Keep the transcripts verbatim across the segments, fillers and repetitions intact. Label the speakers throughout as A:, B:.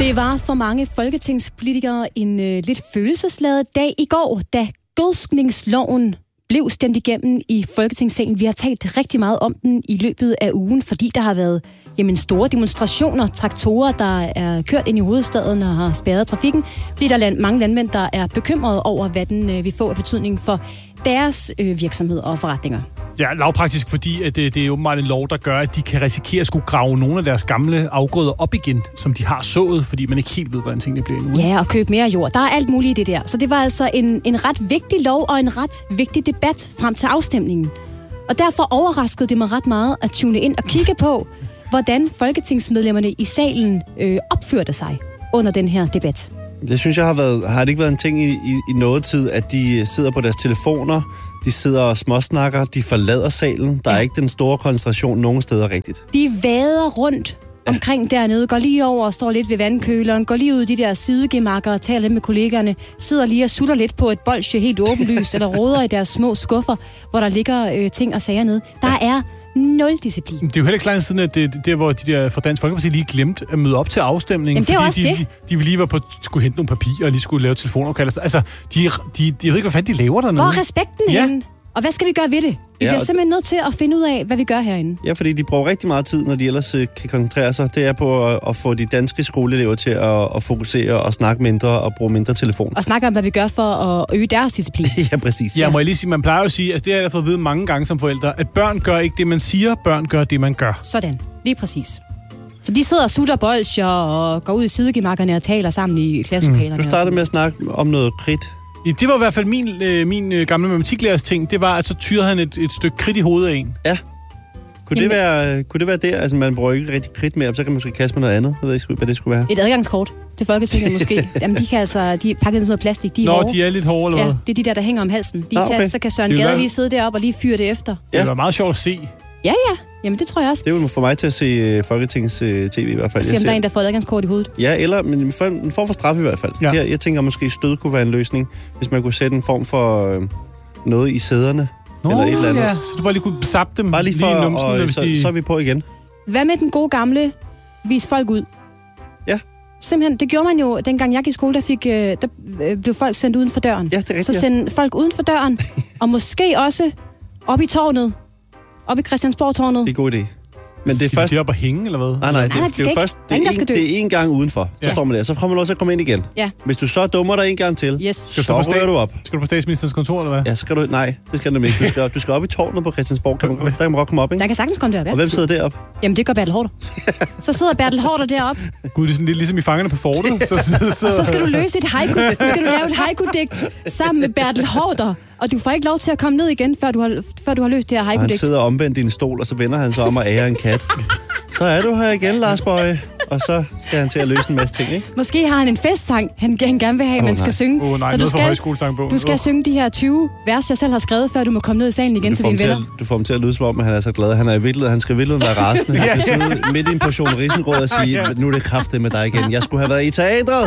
A: Det var for mange folketingspolitikere en øh, lidt følelsesladet dag i går, da gødskningsloven blev stemt igennem i Folketingssalen. Vi har talt rigtig meget om den i løbet af ugen, fordi der har været jamen, store demonstrationer, traktorer, der er kørt ind i hovedstaden og har spærret trafikken, fordi der er land, mange landmænd, der er bekymrede over, hvad den øh, vil få af betydning for deres øh, virksomhed og forretninger.
B: Ja, lavpraktisk, fordi at det, det er åbenbart en lov, der gør, at de kan risikere at skulle grave nogle af deres gamle afgrøder op igen, som de har sået, fordi man ikke helt ved, hvordan tingene bliver endnu.
A: Ja, og købe mere jord. Der er alt muligt i det der. Så det var altså en, en ret vigtig lov og en ret vigtig debat frem til afstemningen. Og derfor overraskede det mig ret meget at tune ind og kigge på, hvordan folketingsmedlemmerne i salen øh, opførte sig under den her debat.
C: Det synes jeg har været, har det ikke været en ting i, i, i noget tid, at de sidder på deres telefoner, de sidder og småsnakker, de forlader salen. Der ja. er ikke den store koncentration nogen steder rigtigt.
A: De vader rundt omkring dernede, går lige over og står lidt ved vandkøleren, går lige ud i de der sidegemakker og taler lidt med kollegaerne, sidder lige og sutter lidt på et bolsje helt åbenlyst, eller roder i deres små skuffer, hvor der ligger øh, ting og sager nede. Der ja. er nul disciplin.
B: Det er jo heller ikke så lang siden, at det, det hvor de der fra Dansk Folkeparti lige glemte at møde op til afstemningen.
A: Jamen, det er
B: fordi
A: også
B: de,
A: det.
B: de, de lige var på, skulle hente nogle papirer og lige skulle lave telefonopkald. Altså, de, de, de, jeg ved ikke, hvad fanden de laver dernede.
A: Hvor er respekten ja. henne? Og hvad skal vi gøre ved det? Vi
C: ja,
A: bliver simpelthen nødt til at finde ud af, hvad vi gør herinde.
C: Ja, fordi de bruger rigtig meget tid, når de ellers øh, kan koncentrere sig. Det er på at, at få de danske skoleelever til at, at fokusere og snakke mindre og bruge mindre telefon.
A: Og snakke om, hvad vi gør for at øge deres disciplin.
C: Ja, præcis.
B: Ja, må jeg lige sige, man plejer jo at sige, altså det har jeg fået at vide mange gange som forældre, at børn gør ikke det, man siger, børn gør det, man gør.
A: Sådan, lige præcis. Så de sidder og sutter bolsjer og går ud i sidegemakkerne og taler sammen i klasselokalerne.
C: Mm. Du startede med at snakke om noget kridt.
B: Det var i hvert fald min, øh, min øh, gamle matematiklærers ting. Det var, at så tyrede han et, et stykke kridt i hovedet af en.
C: Ja. Kunne det, være, kunne det være der? Altså, man bruger ikke rigtig kridt mere, så kan man måske kaste med noget andet. Jeg ved ikke, hvad det skulle være.
A: Et adgangskort til Folketinget måske. Jamen, de kan altså, de er pakket i sådan noget plastik. De er
B: Nå,
A: hårde.
B: de er lidt hårde, eller hvad?
A: Ja, det er de der, der hænger om halsen. De
C: ah, okay.
A: tager, så kan Søren Gade være... lige sidde deroppe og lige fyre det efter.
B: Ja. Det var meget sjovt at se.
A: Ja, ja. Jamen, det tror jeg også.
C: Det vil få mig til at se uh, Folketingets uh, tv i hvert fald.
A: Se, om der er en, der får adgangskort i hovedet.
C: Ja, eller men for, en form for straf i hvert fald. Ja. Her, jeg tænker, måske stød kunne være en løsning, hvis man kunne sætte en form for uh, noget i sæderne.
B: Nå,
C: eller et eller andet.
B: Ja, så du bare lige kunne zappe dem
C: bare lige, for,
B: lige i numsen,
C: og,
B: hvis
C: så,
B: de...
C: så er vi på igen.
A: Hvad med den gode gamle vis folk ud?
C: Ja.
A: Simpelthen, det gjorde man jo, dengang jeg gik i skole, der, fik, der blev folk sendt uden for døren.
C: Ja, det er rigtigt.
A: Så send folk uden for døren, og måske også op i tårnet. Op i Christiansborg-tårnet.
C: Det er en god idé. Men det er
B: skal
C: først...
B: de op og hænge, eller hvad?
C: Nej, nej, det,
A: nej,
C: det, det er jo først... Det er, en, det er en gang udenfor. Så ja. står man der. Så får man lov til at komme ind igen.
A: Ja.
C: Hvis du så dummer dig en gang til,
A: yes.
C: så rører du op.
B: Skal du på statsministerens kontor, eller hvad?
C: Ja, så skal du... Nej, det skal du ikke. Du skal, du skal op i tårnet på Christiansborg. Kan man, der kan man godt komme op, ikke?
A: Der kan sagtens komme derop, ja.
C: Og hvem sidder deroppe?
A: Jamen, det gør Bertel Haarder. Så sidder Bertel Haarder deroppe.
B: Gud, det er sådan lidt ligesom i Fangerne på fortet. Så, så, så...
A: Og så skal du løse et haiku. Så skal du lave et haiku-digt sammen med Bertel Haarder. Og du får ikke lov til at komme ned igen, før du har, før du har løst det her haiku-digt.
C: Han sidder omvendt i en stol, og så vender han sig om og ærer en kat. Så er du her igen, Lars Bøje. Og så skal han til at løse en masse ting, ikke?
A: Måske har han en festsang, han gerne vil have, oh, man skal nej. synge.
B: Åh oh, nej, så noget fra højskolesangbogen.
A: Du skal oh. synge de her tyve vers, jeg selv har skrevet, før du må komme ned i salen igen til dine venner.
C: At, du får ham til at lyde som om, at han er så glad. Han er i virkeligheden, han skal virkelig være rasende. Han skal sidde midt i en portion risengrød og sige, nu er det kraftigt med dig igen. Jeg skulle have været i teatret.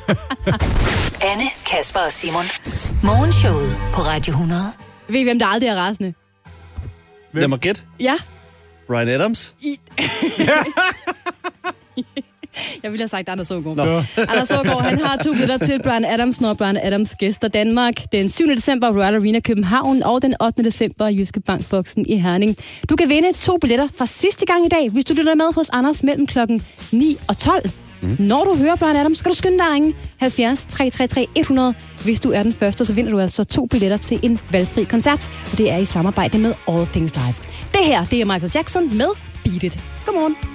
D: Anne, Kasper og Simon. Morgenshowet på Radio hundrede.
A: Ved I, hvem der aldrig er rasende?
C: Lad mig gætte.
A: Ja.
C: Bryan Adams.
A: I... Jeg ville have sagt Anders Aagaard. No. Anders Aagaard, han har to billetter til Bryan Adams, når Bryan Adams gæster Danmark den syvende december Royal Arena København og den ottende december Jyske Bankboksen i Herning. Du kan vinde to billetter fra sidste gang i dag, hvis du lytter med hos Anders mellem klokken ni og tolv. Mm. Når du hører Bryan Adams, skal du skynde dig at ringe halvfjerds tre tre tre hundrede. Hvis du er den første, så vinder du altså to billetter til en valgfri koncert. Og det er i samarbejde med All Things Live. Det her, det er Michael Jackson med Beat It. Godmorgen.